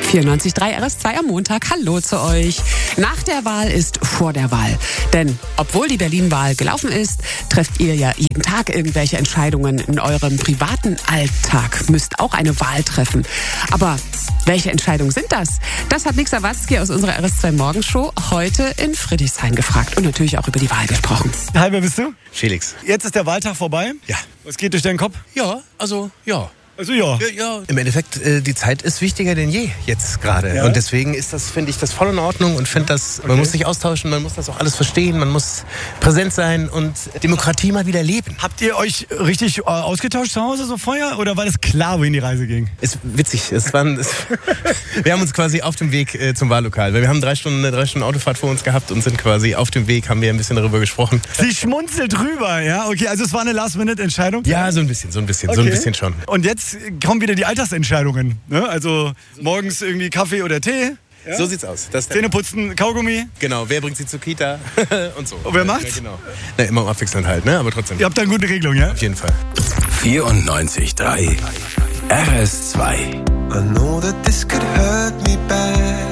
94.3 RS2 am Montag. Hallo zu euch. Nach der Wahl ist vor der Wahl. Denn obwohl die Berlin-Wahl gelaufen ist, trefft ihr ja jeden Tag irgendwelche Entscheidungen in eurem privaten Alltag. Müsst auch eine Wahl treffen. Aber welche Entscheidungen sind das? Das hat Nick Sawatzki aus unserer RS2 Morgenshow heute in Friedrichshain gefragt und natürlich auch über die Wahl gesprochen. Hi, wer bist du? Felix. Jetzt ist der Wahltag vorbei. Ja. Was geht durch deinen Kopf? Ja, also ja. Also ja. Ja. Im Endeffekt, die Zeit ist wichtiger denn je jetzt gerade. Ja. Und deswegen ist das, finde ich, das voll in Ordnung und finde das, man muss sich austauschen, man muss das auch alles verstehen, man muss präsent sein und Demokratie mal wieder leben. Habt ihr euch richtig ausgetauscht zu Hause so vorher oder war das klar, wohin die Reise ging? Ist witzig. Wir haben uns quasi auf dem Weg zum Wahllokal, weil wir haben 3 Stunden Autofahrt vor uns gehabt und sind quasi auf dem Weg, haben wir ein bisschen darüber gesprochen. Sie schmunzelt rüber, ja? Okay, also es war eine Last-Minute-Entscheidung? Ja, so ein bisschen schon. Und jetzt kommen wieder die Alltagsentscheidungen, ne? Also morgens irgendwie Kaffee oder Tee. Ja? So sieht's aus. Zähne putzen, Kaugummi. Genau, wer bringt sie zur Kita und so. Und wer macht's? Ja, genau. Na, immer abwechselnd halt, ne? Aber trotzdem. Ihr habt da eine gute Regelung, ja? Auf jeden Fall. 94.3 RS2. I know that this could hurt me bad.